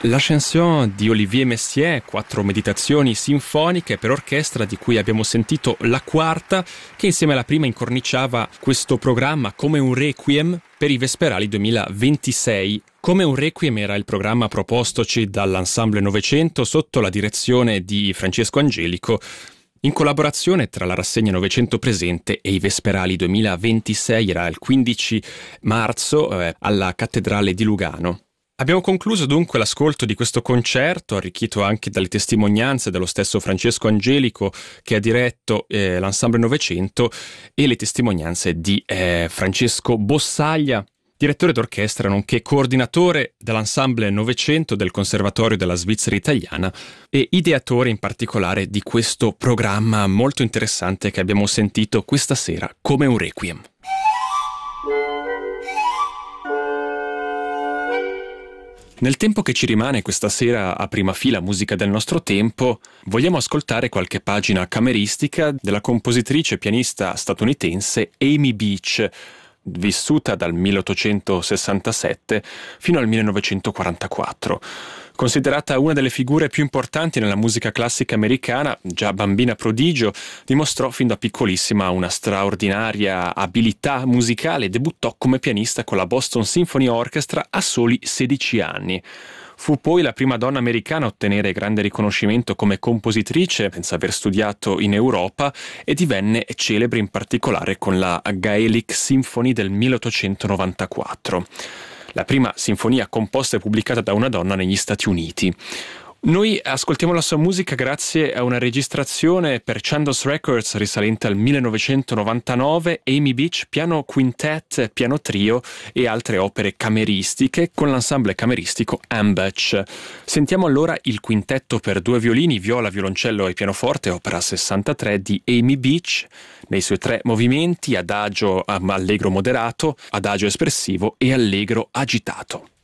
La chanson di Olivier Messiaen, 4 meditazioni sinfoniche per orchestra, di cui abbiamo sentito la quarta, che insieme alla prima incorniciava questo programma come un requiem per i Vesperali 2026. Come un requiem era il programma propostoci dall'Ensemble Novecento sotto la direzione di Francesco Angelico, in collaborazione tra la rassegna Novecento Presente e i Vesperali 2026. Era il 15 marzo alla Cattedrale di Lugano. Abbiamo concluso dunque l'ascolto di questo concerto, arricchito anche dalle testimonianze dello stesso Francesco Angelico, che ha diretto l'Ensemble Novecento, e le testimonianze di Francesco Bossaglia, direttore d'orchestra nonché coordinatore dell'Ensemble Novecento del Conservatorio della Svizzera Italiana e ideatore in particolare di questo programma molto interessante che abbiamo sentito questa sera come un requiem. Nel tempo che ci rimane questa sera a prima fila musica del nostro tempo, vogliamo ascoltare qualche pagina cameristica della compositrice e pianista statunitense Amy Beach, vissuta dal 1867 fino al 1944. Considerata una delle figure più importanti nella musica classica americana, già bambina prodigio, dimostrò fin da piccolissima una straordinaria abilità musicale e debuttò come pianista con la Boston Symphony Orchestra a soli 16 anni. Fu poi la prima donna americana a ottenere grande riconoscimento come compositrice, senza aver studiato in Europa, e divenne celebre in particolare con la Gaelic Symphony del 1894. La prima sinfonia composta e pubblicata da una donna negli Stati Uniti. Noi ascoltiamo la sua musica grazie a una registrazione per Chandos Records risalente al 1999, Amy Beach, piano quintet, piano trio e altre opere cameristiche con l'ensemble cameristico Ambach. Sentiamo allora il quintetto per 2 violini, viola, violoncello e pianoforte, opera 63 di Amy Beach, nei suoi 3 movimenti: adagio allegro moderato, adagio espressivo e allegro agitato.